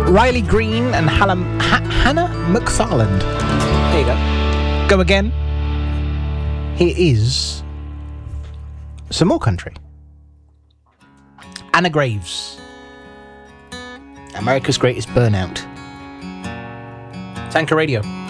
Riley Green and Hannah McFarland. There you go. Go again. Here is some more country. Anna Graves. America's Greatest Burnout. Tanker Radio.